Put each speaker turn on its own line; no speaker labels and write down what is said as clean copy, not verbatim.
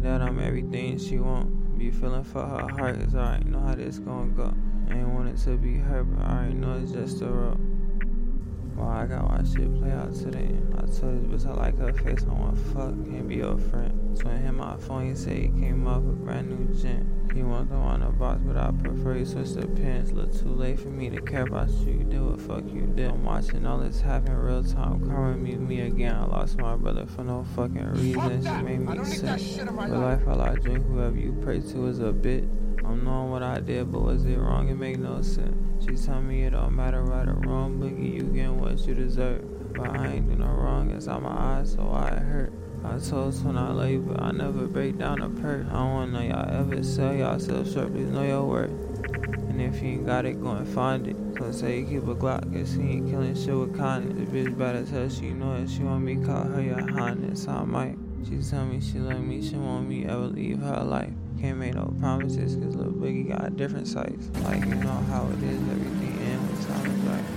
that I'm everything she want. Be feeling for her heart, cause I already know how this gon' go. Ain't want it to be her, but I already know it's just a road. Well, I got my shit play out today. I told this bitch I like her face, I want fuck, can't be your friend. So I hit my phone, he said he came up with a brand new gen. He want them on the box, but I prefer you switch the pins. Look too late for me to care about you, you did what fuck you did. I'm watching all this happen real time, karma meet me again. I lost my brother for no fucking reason, she made me sick. Real life, all I drink, whoever you pray to is a bit. I'm knowing what I did, but was it wrong? It make no sense. She tell me it don't matter right or wrong, Boogie, you getting what you deserve. But I ain't do no wrong, it's out my eyes, so why it hurt? I told Twin I love you, but I never break down a perk. I don't want none y'all ever sell yourself short, please know your worth. And if you ain't got it, go and find it. So say you keep a Glock, cause he ain't killing shit with kindness. The bitch better tell she know it, she want me call her your highness, I might. She tell me she love me, she want me ever leave her life. Can't make no promises, cause Lil Boogie got different sights. Like, you know how it is, everything ends when time is right.